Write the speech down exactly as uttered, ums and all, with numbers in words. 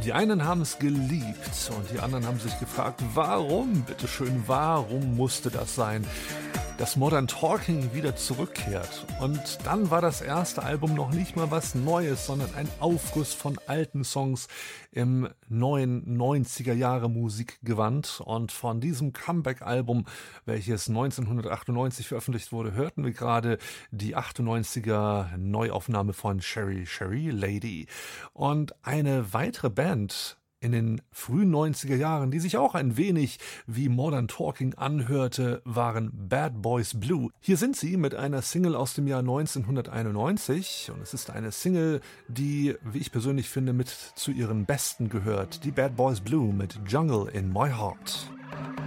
Die einen haben es geliebt und die anderen haben sich gefragt, warum, bitteschön, warum musste das sein, dass Modern Talking wieder zurückkehrt. Und dann war das erste Album noch nicht mal was Neues, sondern ein Aufguss von alten Songs im neuen neunziger Jahre Musikgewand. Und von diesem Comeback-Album, welches neunzehnhundertachtundneunzig veröffentlicht wurde, hörten wir gerade die achtundneunziger Neuaufnahme von Sherry Sherry Lady. Und eine weitere Band in den frühen neunziger Jahren, die sich auch ein wenig wie Modern Talking anhörte, waren Bad Boys Blue. Hier sind sie mit einer Single aus dem Jahr neunzehnhunderteinundneunzig und es ist eine Single, die, wie ich persönlich finde, mit zu ihren besten gehört. Die Bad Boys Blue mit Jungle in My Heart.